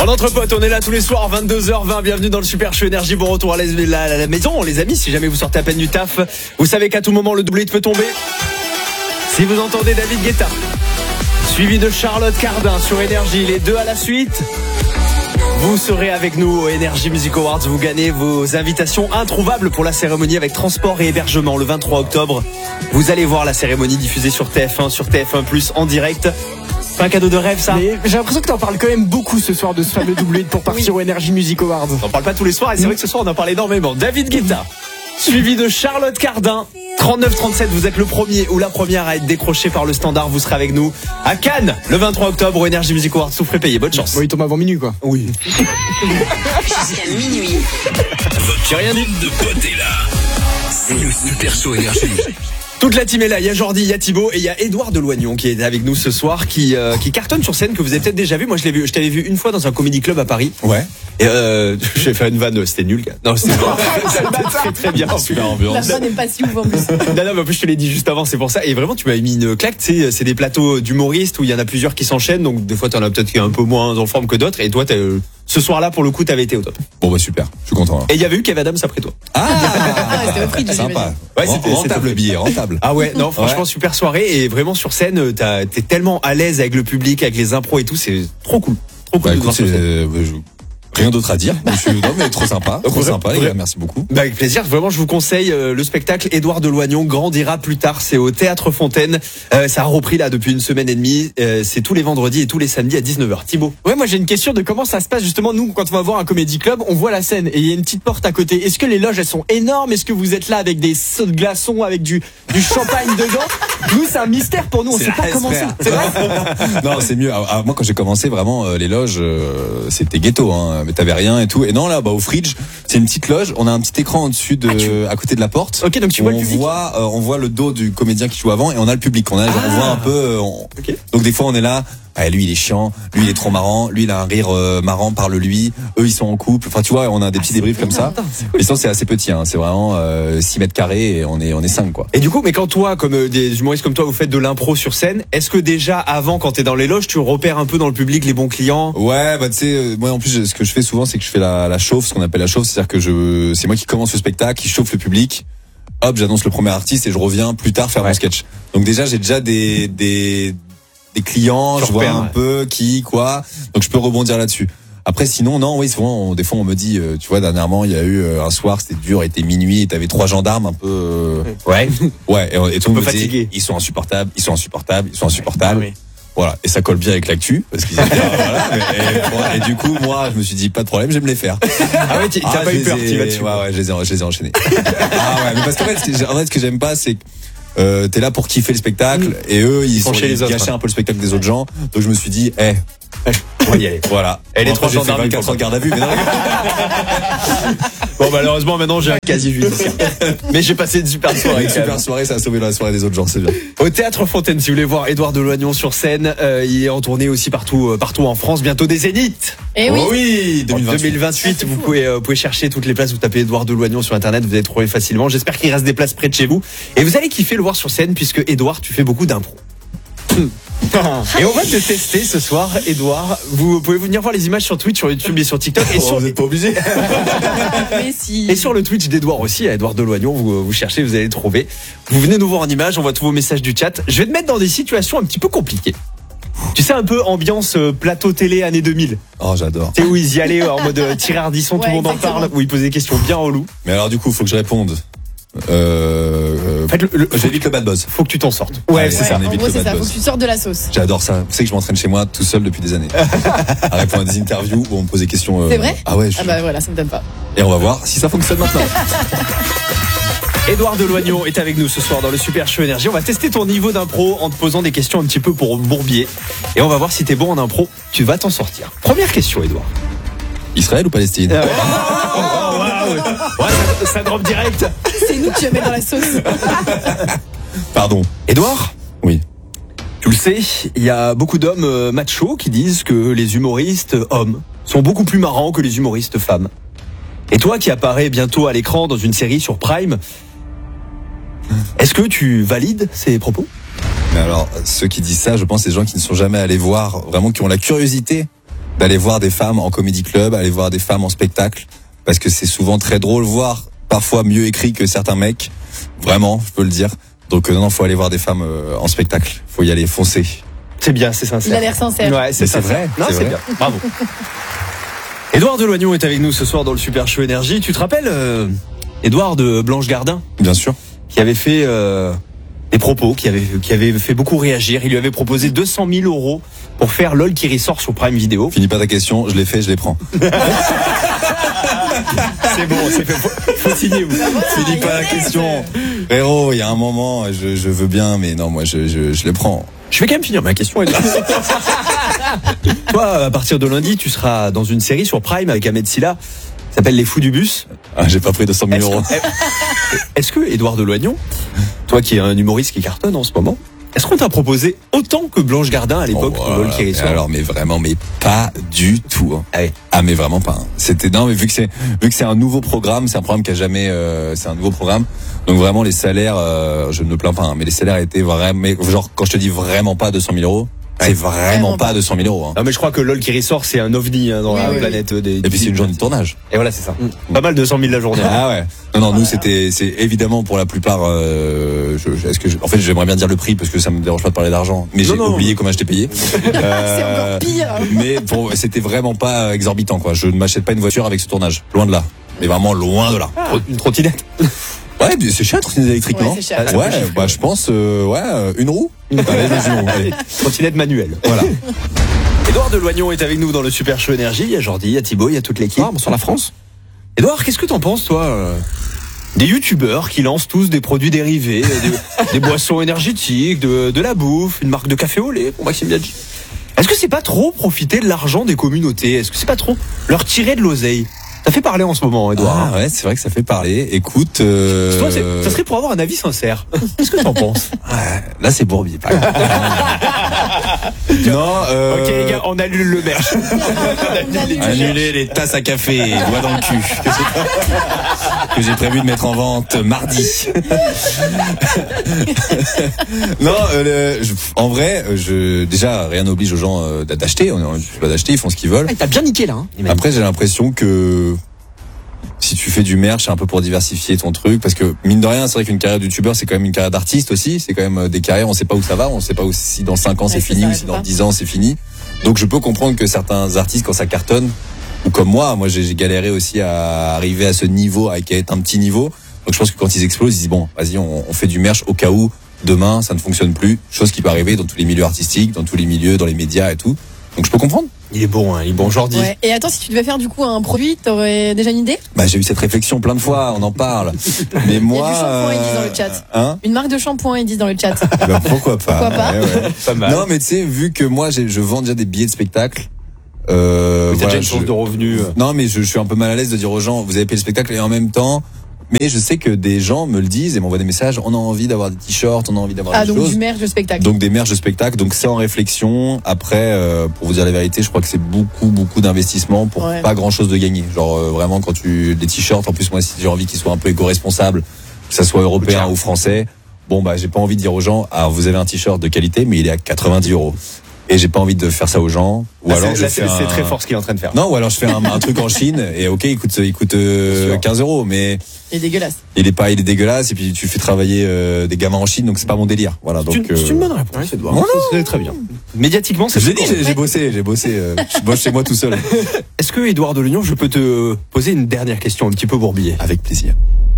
Entre potes, on est là tous les soirs, 22h20, bienvenue dans le Super Show Énergie, bon retour à la maison, les amis, si jamais vous sortez à peine du taf, vous savez qu'à tout moment le double hit peut tomber. Si vous entendez David Guetta, suivi de Charlotte Cardin sur Énergie, les deux à la suite, vous serez avec nous au Energy Music Awards, vous gagnez vos invitations introuvables pour la cérémonie avec transport et hébergement le 23 octobre. Vous allez voir la cérémonie diffusée sur TF1, sur TF1+, en direct. C'est un cadeau de rêve, ça. Mais j'ai l'impression que t'en parles quand même beaucoup ce soir de ce fameux double hit pour partir au Energy Music Awards. On n'en parle pas tous les soirs et c'est vrai que ce soir on en parle énormément. David Guetta, suivi de Charlotte Cardin. 39-37, vous êtes le premier ou la première à être décroché par le standard. Vous serez avec nous à Cannes le 23 octobre au Energy Music Awards. Souffrez payer, bonne chance. Oui, il tombe avant minuit, quoi. Oui. Jusqu'à minuit. J'ai rien dit. De potes est là. C'est le Super Show Énergie. Toute la team est là, il y a Jordi, il y a Thibaut et il y a Édouard Deloignon qui est avec nous ce soir, qui cartonne sur scène, que vous avez peut-être déjà vu. Moi je t'avais vu une fois dans un comedy club à Paris. Ouais. Et je vais faire une vanne, c'était nul. Non, c'était très très bien. Super ambiance. La vanne n'est pas si ouf en plus. Non, mais en plus je te l'ai dit juste avant, c'est pour ça. Et vraiment tu m'avais mis une claque, tu sais, c'est des plateaux d'humoristes où il y en a plusieurs qui s'enchaînent, donc des fois t'en as peut-être qui est un peu moins en forme que d'autres. Et toi ce soir-là pour le coup t'avais été au top. Bon bah super, je suis content. Et il y avait eu Kev Adams après toi. C'était au prix du Sympa. Ouais, c'était rentable le billet, rentable. Ah ouais, non, franchement, super soirée. Et vraiment, sur scène, t'es tellement à l'aise avec le public, avec les impros et tout, c'est trop cool. Trop cool Bah de écoute, voir sur scène. rien d'autre à dire. Non mais trop sympa, les gars, merci beaucoup. Bah, avec plaisir, vraiment je vous conseille le spectacle Édouard Deloignon grandira plus tard, c'est au Théâtre Fontaine, ça a repris là depuis une semaine et demie, c'est tous les vendredis et tous les samedis à 19h. Thibaut. Ouais, moi j'ai une question de comment ça se passe justement. Nous, quand on va voir un comédie club, on voit la scène et il y a une petite porte à côté. Est-ce que les loges elles sont énormes? Est-ce que vous êtes là avec des seaux de glaçons, avec du champagne dedans? Nous, c'est un mystère pour nous, on sait pas comment c'est. C'est vrai? Non, c'est mieux. Moi quand j'ai commencé vraiment les loges c'était ghetto hein, mais t'avais rien et tout. Et non là au Fridge, c'est une petite loge, on a un petit écran au-dessus à côté de la porte. OK, donc tu vois le public. On voit le dos du comédien qui joue avant et on a le public. On voit un peu OK. Donc des fois on est là, lui il est chiant, lui il est trop marrant, lui il a un rire marrant, parle-lui, eux ils sont en couple. Enfin tu vois, on a des petits débriefs comme ça. Mais sinon c'est assez petit hein, c'est vraiment 6 mètres carrés et on est 5 quoi. Et du coup, mais quand toi comme des humoristes comme toi vous faites de l'impro sur scène, est-ce que déjà avant quand t'es dans les loges, tu repères un peu dans le public les bons clients? Ouais, bah tu sais moi en plus ce que je fais souvent c'est que je fais la chauffe, ce qu'on appelle la chauffe, c'est-à-dire que c'est moi qui commence le spectacle, qui chauffe le public. Hop, j'annonce le premier artiste et je reviens plus tard faire mon sketch. Donc déjà j'ai déjà des clients, je vois un peu qui, quoi. Donc je peux rebondir là-dessus. Après sinon non, oui, souvent des fois on me dit tu vois dernièrement il y a eu un soir, c'était dur, il était minuit, et t'avais 3 gendarmes un peu Ouais, et tout le monde me fatigué. disait ils sont insupportables. Oui. Voilà, et ça colle bien avec l'actu parce qu'ils étaient voilà, et du coup moi je me suis dit pas de problème, j'aime les faire. Ah ouais, t'as pas eu peur, tu vas dessus. Ouais, je les ai enchaînés. Mais parce qu'en fait ce que j'aime pas c'est que t'es là pour kiffer le spectacle et eux ils gâchaient un peu le spectacle des autres gens. Donc je me suis dit on va y aller. Voilà. Et les 3 gendarmes 24 ans de garde à vue. Mais non. Bon malheureusement maintenant j'ai un quasi judiciaire. Mais j'ai passé une super soirée. Une super soirée, ça a sauvé la soirée des autres gens, c'est bien. Au Théâtre Fontaine, si vous voulez voir Édouard Deloignon sur scène, il est en tournée aussi partout en France, bientôt des Zéniths. Et oui. Oui, En 2028, vous pouvez chercher toutes les places, vous tapez Édouard Deloignon sur internet, vous allez trouver facilement. J'espère qu'il reste des places près de chez vous et vous allez kiffer le voir sur scène puisque Édouard, tu fais beaucoup d'impro. Et on va te tester ce soir, Édouard. Vous pouvez venir voir les images sur Twitch, sur YouTube et sur TikTok. Et vous n'êtes pas obligé. Mais si. Et sur le Twitch d'Édouard aussi, à Édouard Deloignon, vous cherchez, vous allez le trouver. Vous venez nous voir en images, on voit tous vos messages du chat. Je vais te mettre dans des situations un petit peu compliquées. Tu sais, un peu ambiance plateau télé années 2000. Oh, j'adore. Tu sais, où ils y allaient en mode Thierry Ardisson, tout le monde exactement. en parle, où ils posaient des questions bien reloues. Mais alors du coup, faut que je réponde. En fait, j'évite le bad buzz. Faut que tu t'en sortes. Ouais, c'est ça, on En évite gros, le c'est bad ça, faut buzz. que tu sortes de la sauce. J'adore ça. Vous savez que je m'entraîne chez moi tout seul depuis des années. À répondre à des interviews où on me pose des questions. C'est vrai? Ah ouais. Ah bah voilà, ça me donne pas. Et on va voir si ça fonctionne maintenant. Édouard Deloignon est avec nous ce soir dans le Super Show Énergie. On va tester ton niveau d'impro en te posant des questions un petit peu pour bourbier. Et on va voir si t'es bon en impro. Tu vas t'en sortir. Première question, Édouard. Israël ou Palestine? Ouais, ça drop direct. C'est nous que tu vas mettre dans la sauce. Pardon. Édouard, Oui. tu le sais, il y a beaucoup d'hommes machos qui disent que les humoristes hommes sont beaucoup plus marrants que les humoristes femmes. Et toi qui apparais bientôt à l'écran dans une série sur Prime, est-ce que tu valides ces propos? Mais alors, ceux qui disent ça, je pense, c'est des gens qui ne sont jamais allés voir, vraiment qui ont la curiosité d'aller voir des femmes en comédie club, aller voir des femmes en spectacle, parce que c'est souvent très drôle, voire parfois mieux écrit que certains mecs. Vraiment, je peux le dire. Donc non, faut aller voir des femmes en spectacle. Faut y aller, foncer. C'est bien, c'est sincère. Il a l'air sincère. Ouais, c'est Mais c'est sincère. vrai, Non, c'est c'est vrai. bien. Bravo. Édouard Deloignon est avec nous ce soir dans le Super Show Énergie. Tu te rappelles, Édouard de Blanche Gardin, Bien sûr. qui avait fait des propos, qui avait fait beaucoup réagir. Il lui avait proposé 200 000 € pour faire LOL qui ressort sur Prime Video. Finis pas ta question, je l'ai fait, je les prends. C'est bon, c'est fait. Faut signer, vous. Finis pas la question. Frérot, il y a un moment, je veux bien, mais non, moi, je les prends. Je vais quand même finir ma question, Édouard. Toi, à partir de lundi, tu seras dans une série sur Prime avec Ahmed Silla, qui s'appelle Les Fous du Bus. Ah, j'ai pas pris 200 000 euros. Est-ce que Édouard Deloignon, toi qui es un humoriste qui cartonne en ce moment, est-ce qu'on t'a proposé autant que Blanche Gardin à l'époque pour LOL qui ressort? Alors, mais vraiment, mais pas du tout. Hein. Ouais. Ah, mais vraiment pas. Hein. C'était non, mais vu que c'est un nouveau programme, c'est un programme qui a jamais, c'est un nouveau programme. Donc vraiment les salaires, je ne me plains pas, hein, mais les salaires étaient vraiment, mais genre quand je te dis vraiment pas 200 000 euros, c'est vraiment pas 200 000 euros. Hein. Non mais je crois que LOL qui ressort c'est un ovni dans la planète des. Et puis c'est une journée de tournage. Et voilà c'est ça. Pas mal 200 000 la journée. Ah ouais. Non, nous c'est évidemment pour la plupart. En fait, j'aimerais bien dire le prix parce que ça me dérange pas de parler d'argent, mais j'ai oublié comment je t'ai payé. C'est encore pire. Mais c'était vraiment pas exorbitant quoi. Je ne m'achète pas une voiture avec ce tournage, loin de là. Mais vraiment loin de là. Une trottinette. Ouais, mais c'est cher une trottinette électrique, Ouais, non? c'est cher. Ouais, bah je pense, une roue. Allez, vas-y, une roue, allez. Trottinette manuelle. Voilà. Édouard Deloignon est avec nous dans le Super Show Énergie. Il y a Jordi, il y a Thibaut, il y a toute l'équipe. Bonsoir la France. Édouard, qu'est-ce que t'en penses toi des youtubeurs qui lancent tous des produits dérivés, des boissons énergétiques, de la bouffe, une marque de café au lait pour Maxime Biaggi. Est-ce que c'est pas trop profiter de l'argent des communautés? Est-ce que c'est pas trop leur tirer de l'oseille? Ça fait parler en ce moment, Édouard. Ah ouais, c'est vrai que ça fait parler. Écoute, Toi, ça serait pour avoir un avis sincère. Qu'est-ce que t'en penses? ouais, là c'est Bourbier. Par exemple. Non. Ok les gars, on annule le merch. Annuler les tasses à café, doigts dans le cul. Que j'ai prévu de mettre en vente mardi. Non, en vrai, déjà rien n'oblige aux gens d'acheter. On doit d'acheter, ils font ce qu'ils veulent. T'as bien niqué là. Hein. Après, j'ai l'impression que si tu fais du merch, c'est un peu pour diversifier ton truc, parce que mine de rien, c'est vrai qu'une carrière de youtubeur, c'est quand même une carrière d'artiste aussi. C'est quand même des carrières, on sait pas où ça va, on sait pas si dans 5 ans c'est fini ou si dans 10 ans c'est fini. Donc je peux comprendre que certains artistes, quand ça cartonne, ou comme moi j'ai galéré aussi à arriver à ce niveau, à être un petit niveau. Donc je pense que quand ils explosent, ils disent bon, vas-y, on fait du merch au cas où demain ça ne fonctionne plus. Chose qui peut arriver dans tous les milieux artistiques, dans tous les milieux, dans les médias et tout. Donc je peux comprendre. Il est bon, Jordi. Ouais. Et attends, si tu devais faire du coup un produit, t'aurais déjà une idée? Bah j'ai eu cette réflexion plein de fois, on en parle. Mais moi, Il y a du shampoing, ils disent dans le chat. Hein? Une marque de shampoing, ils disent dans le chat. Bah, pourquoi pas? Pourquoi pas? Ouais. Pas mal. Non mais tu sais, vu que moi je vends déjà des billets de spectacle. Mais t'as déjà une je- source de revenus. Non mais je suis un peu mal à l'aise de dire aux gens vous avez payé le spectacle et en même temps. Mais je sais que des gens me le disent et m'envoient des messages. On a envie d'avoir des t-shirts, on a envie d'avoir Ah, des donc choses. du merch de spectacle. Donc des merch de spectacle. Donc c'est en réflexion. Après, pour vous dire la vérité, je crois que c'est beaucoup d'investissement pour Ouais. pas grand chose de gagner. Genre vraiment quand des t-shirts. En plus moi si j'ai envie qu'ils soient un peu éco-responsables, que ça soit européen ou français. Bon bah j'ai pas envie de dire aux gens. Alors vous avez un t-shirt de qualité, mais il est à 90 €. Et j'ai pas envie de faire ça aux gens. Ou Là, alors c'est très fort ce qu'il est en train de faire. Non, ou alors je fais un truc en Chine et ok, il coûte 15 €, mais Il est dégueulasse. il est dégueulasse et puis tu fais travailler des gamins en Chine, donc c'est pas mon délire. Voilà, donc C'est une bonne réponse, Édouard. non, C'est très bien. Médiatiquement, c'est je l'ai dit, fort. j'ai bossé, je bosse chez moi tout seul. Est-ce que Édouard Deloignon, je peux te poser une dernière question un petit peu bourbier? Avec plaisir.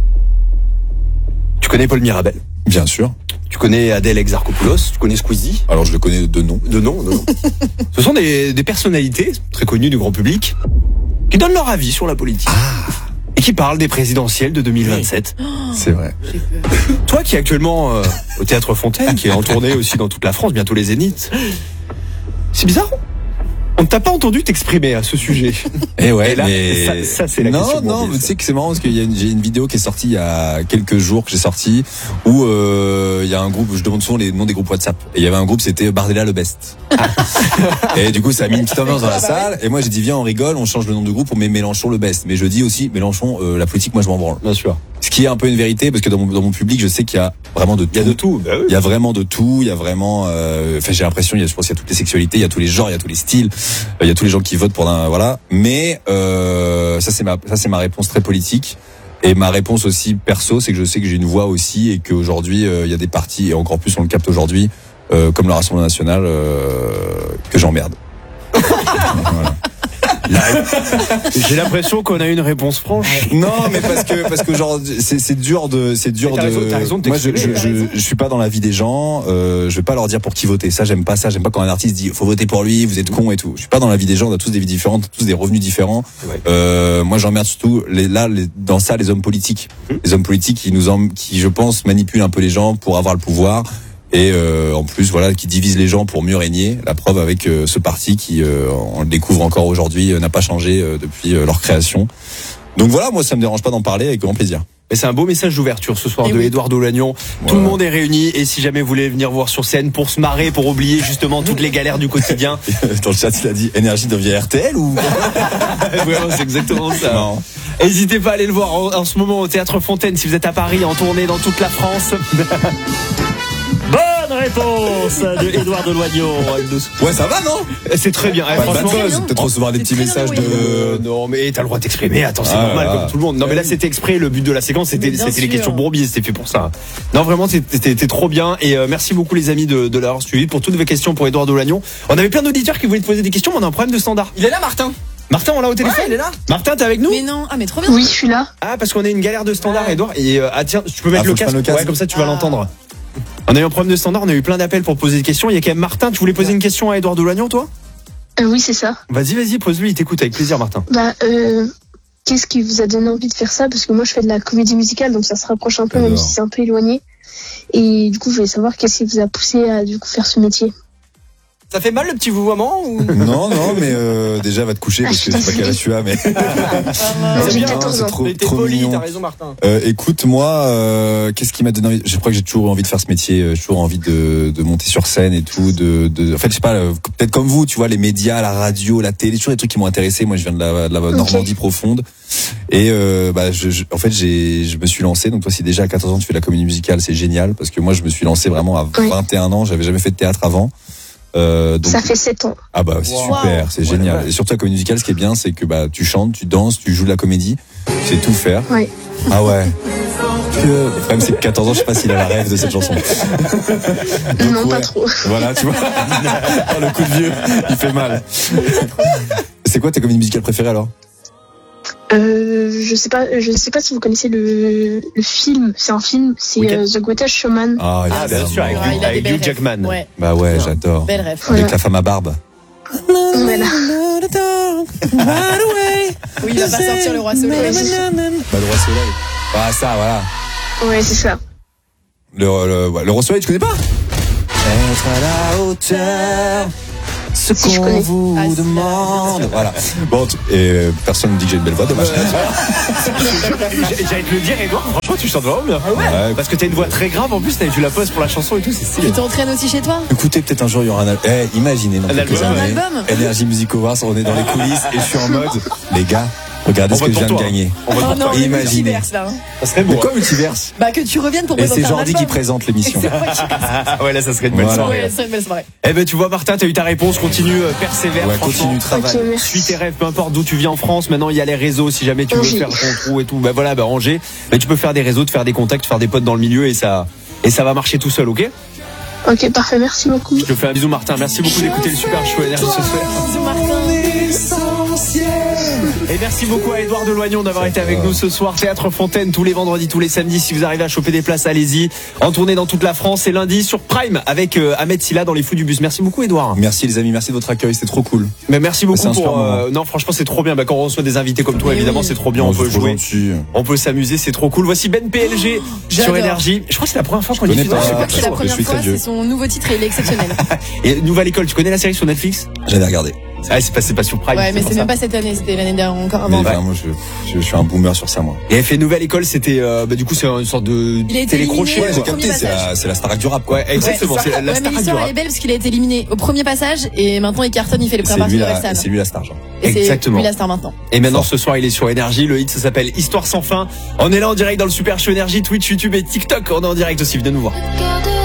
Tu connais Paul Mirabel? Bien sûr. Tu connais Adèle Exarchopoulos? Tu connais Squeezie? Alors je le connais de nom. De nom. Ce sont des personnalités très connues du grand public qui donnent leur avis sur la politique. Et qui parlent des présidentielles de 2027. C'est vrai. J'ai peur. Toi qui es actuellement au Théâtre Fontaine, qui est en tournée aussi dans toute la France, bientôt les Zéniths. C'est bizarre. On ne t'a pas entendu t'exprimer à ce sujet. Et ouais, Et là, mais ça, c'est la question. Non, bourbier, mais tu ça. sais que c'est marrant parce qu'il y a j'ai une vidéo qui est sortie il y a quelques jours que j'ai sortie où il y a un groupe, je demande souvent les noms des groupes WhatsApp. Et il y avait un groupe, c'était Bardella le Best. Et du coup, ça a mis une petite ambiance dans la salle. Et moi, j'ai dit viens, on rigole, on change le nom du groupe, on met Mélenchon le Best. Mais je dis aussi Mélenchon, la politique, moi je m'en branle. Bien sûr. Ce qui est un peu une vérité, parce que dans mon public, je sais qu'il y a vraiment de tout. Il y a de tout. Bah oui. Il y a vraiment de tout. Il y a vraiment. Enfin, j'ai l'impression, je pense qu'il y a toutes les sexualités, il y a tous les genres, il y a tous les styles, il y a tous les gens qui votent pour un. Voilà. Mais ça c'est ma réponse très politique. Et ma réponse aussi perso, c'est que je sais que j'ai une voix aussi et qu'aujourd'hui il y a des partis, et encore plus on le capte aujourd'hui, comme le Rassemblement National, que j'emmerde. Voilà. J'ai l'impression qu'on a une réponse franche. Non, mais parce que genre c'est dur de. T'as raison de Moi, t'exprimer. je suis pas dans la vie des gens. Je vais pas leur dire pour qui voter. Ça, j'aime pas ça. J'aime pas quand un artiste dit faut voter pour lui. Vous êtes con et tout. Je suis pas dans la vie des gens. On a tous des vies différentes, tous des revenus différents. Ouais. Moi, j'emmerde surtout dans ça les hommes politiques. Les hommes politiques qui je pense manipulent un peu les gens pour avoir le pouvoir. Et en plus, voilà, qui divise les gens pour mieux régner. La preuve avec ce parti qui, on le découvre encore aujourd'hui, n'a pas changé depuis leur création. Donc voilà, moi ça me dérange pas d'en parler, avec grand plaisir. Et c'est un beau message d'ouverture ce soir Et de oui. Édouard Delagnon. Tout le monde est réuni et si jamais vous voulez venir voir sur scène pour se marrer, pour oublier justement toutes les galères du quotidien. Dans le chat, il a dit énergie devient RTL ou Vraiment, c'est exactement ça. non. N'hésitez pas à aller le voir en ce moment au Théâtre Fontaine si vous êtes à Paris, en tournée dans toute la France. Bonne réponse de Édouard Delagnon. Ouais, ça va, non? C'est très bien. Pas de Franchement, bad buzz. Peut-être recevoir des C'est petits très messages bien, de. non mais t'as le droit de t'exprimer. Attends, c'est Ah, normal là. comme tout le monde. Non mais là c'était exprès. Le but de la séquence c'était Bien les sûr. questions bourbier. C'était fait pour ça. Non vraiment t'es trop bien et merci beaucoup les amis de l'avoir suivi pour toutes vos questions pour Édouard Delagnon. On avait plein d'auditeurs qui voulaient te poser des questions, mais on a un problème de standard. Il est là, Martin. Martin, on l'a au téléphone. Il est là. Martin, t'es avec nous? Mais non, ah mais trop bien. Oui, je suis là. Ah parce qu'on a une galère de standard, Édouard. Et tiens, tu peux mettre Ah, le faut que je casque. prenne le casque. Ouais, comme ça tu vas Ah. l'entendre. On a eu un problème de standard. On a eu plein d'appels pour poser des questions. Il y a quand même Martin. Tu voulais poser une question à Édouard Delagnon, toi? Oui, c'est ça. Vas-y, pose-lui. Il t'écoute avec plaisir, Martin. Qu'est-ce qui vous a donné envie de faire ça? Parce que moi, je fais de la comédie musicale, donc ça se rapproche un peu, même J'adore. si c'est un peu éloigné. Et du coup, je voulais savoir qu'est-ce qui vous a poussé à du coup faire ce métier. Ça fait mal le petit vouvoiement ou Non, mais déjà va te coucher parce que je sais pas quel âge tu as, mais. Non, j'ai bien, 14 c'est ans. trop, Mais t'es trop poli, mignon. t'as raison, Martin. Écoute, moi, qu'est-ce qui m'a donné envie? Je crois que j'ai toujours eu envie de faire ce métier. J'ai toujours envie de monter sur scène et tout. En fait, je sais pas, peut-être comme vous, tu vois, les médias, la radio, la télé, toujours des trucs qui m'ont intéressé. Moi, je viens de la Normandie profonde. Et en fait, je me suis lancé. Donc toi, si déjà à 14 ans tu fais de la comédie musicale, c'est génial parce que moi, je me suis lancé vraiment à 21 ans. J'avais jamais fait de théâtre avant. Donc, Ça fait 7 ans. ah bah c'est super, c'est génial. Et surtout la comédie musicale, ce qui est bien, c'est que tu chantes, tu danses, tu joues de la comédie, tu sais tout faire. Ouais. Ah ouais. Le problème c'est que 14 ans, je sais pas s'il a la rêve de cette chanson. Non, ouais. pas trop. Voilà, tu vois. Oh, le coup de vieux, il fait mal. C'est quoi ta comédie musicale préférée alors? Je sais pas si vous connaissez le film. C'est un film, c'est The Greatest Showman. Ah, Ah, bien sûr, avec il a des belles Hugh Jackman. rêves. Ouais, Bah ouais, j'adore. belle rêve. Avec la femme à barbe. Voilà. Oui, il va pas sortir le roi soleil. Bah le roi soleil. Ah ça, voilà. Ouais, c'est ça. Le roi soleil, tu connais pas? Être à la hauteur. Ce Si, je qu'on connais. vous Ah, si, demande. Voilà. Bon, personne ne dit que j'ai une belle voix, dommage. J'allais te le dire, Édouard. Franchement, tu chantes vraiment bien. Ouais. Parce que t'as une voix très grave. En plus, tu la poses pour la chanson et tout. C'est stylé. Tu t'entraînes aussi chez toi? Écoutez, peut-être un jour il y aura un album. Imaginez dans Un quelques album. années. Un album. Energy Music Awards, on est dans les coulisses et je suis en mode, les gars, regardez On ce que vote je viens pour de toi. gagner. On va Oh pour non, toi. le Imaginez. multiverse là. Ça serait Mais beau. quoi multiverse? Bah que tu reviennes pour Et présenter c'est un Jordi qui album. présente l'émission. Ah ouais, là, ça serait une belle Voilà. soirée. Ouais, c'est une belle soirée. Eh ben, tu vois, Martin, t'as eu ta réponse. Continue, persévère. Ouais, franchement. continue, travail. Ok, merci. Suis tes rêves, peu importe d'où tu viens en France. Maintenant, il y a les réseaux. Si jamais tu veux Angers. faire ton trou et tout, bah voilà, bah Angers. Mais tu peux faire des réseaux, te faire des contacts, faire des potes dans le milieu et ça va marcher tout seul, ok? Ok, parfait. Merci beaucoup. Je te fais un bisou, Martin. Merci beaucoup d'écouter le Super Show Énergie ce soir. Bisous Martin. Et merci beaucoup à Édouard Delagnon d'avoir été avec nous ce soir. Théâtre Fontaine tous les vendredis, tous les samedis. Si vous arrivez à choper des places, allez-y. En tournée dans toute la France. Et lundi sur Prime avec Ahmed Silla dans les Fous du Bus. Merci beaucoup, Édouard. Merci les amis, merci de votre accueil, c'était trop cool. Mais merci beaucoup C'est un super pour. moment. Non, franchement, c'est trop bien. Bah, quand on reçoit des invités comme toi, Mais évidemment, oui. c'est trop bien. On Oh, peut c'est trop jouer. gentil. On peut s'amuser, c'est trop cool. Voici Ben PLG sur J'adore. Énergie. Je crois que c'est la première fois qu'on connais diffuse dans pas. le Super C'est la Show. première suis très fois, vieux. c'est son nouveau titre et il est exceptionnel. Et Nouvelle École, tu connais la série sur Netflix? J'avais regardé. Ah, c'est pas sur Prime. Ouais, mais pour c'est ça. même pas cette année, c'était l'année dernière encore Mais avant. vraiment, je suis un boomer sur ça, moi. Et elle fait Nouvelle École, c'était du coup c'est une sorte de Il a été télécrochet. éliminé Ouais, au j'ai premier capté, passage. c'est la Starac du rap, quoi. Ouais, exactement, c'est la Ouais, mais star du l'histoire elle rap. est belle parce qu'il a été éliminé au premier passage et maintenant il cartonne, il fait les C'est premières lui, parties de Orelsan. c'est lui la star, genre. Et c'est Exactement. lui la star maintenant. Et maintenant Fort. ce soir il est sur Énergie, le hit ça s'appelle Histoire sans fin. On est là en direct dans le Super Show Énergie, Twitch, YouTube et TikTok. On est en direct aussi, venez nous voir.